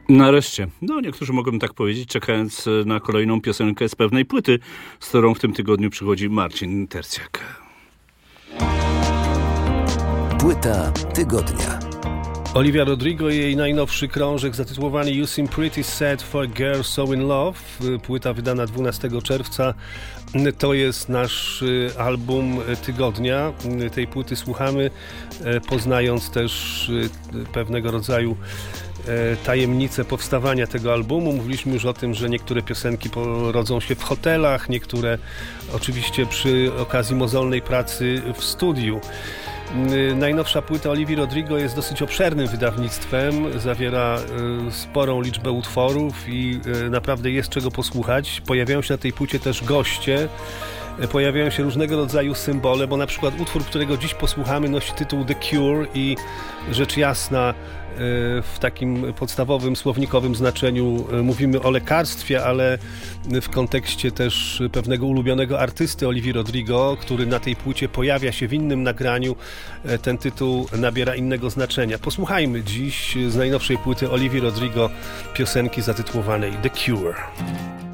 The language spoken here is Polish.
Nareszcie. No, niektórzy mogą tak powiedzieć, czekając na kolejną piosenkę z pewnej płyty, z którą w tym tygodniu przychodzi Marcin Terciak. Płyta tygodnia. Olivia Rodrigo i jej najnowszy krążek zatytułowany You Seem Pretty Sad for a Girl So In Love. Płyta wydana 12 czerwca. To jest nasz album tygodnia. Tej płyty słuchamy, poznając też pewnego rodzaju tajemnicę powstawania tego albumu. Mówiliśmy już o tym, że niektóre piosenki rodzą się w hotelach, niektóre oczywiście przy okazji mozolnej pracy w studiu. Najnowsza płyta Olivii Rodrigo jest dosyć obszernym wydawnictwem, zawiera sporą liczbę utworów i naprawdę jest czego posłuchać. Pojawiają się na tej płycie też goście, pojawiają się różnego rodzaju symbole, bo na przykład utwór, którego dziś posłuchamy, nosi tytuł The Cure i rzecz jasna w takim podstawowym słownikowym znaczeniu mówimy o lekarstwie, ale w kontekście też pewnego ulubionego artysty Olivii Rodrigo, który na tej płycie pojawia się w innym nagraniu, ten tytuł nabiera innego znaczenia. Posłuchajmy dziś z najnowszej płyty Olivii Rodrigo piosenki zatytułowanej The Cure.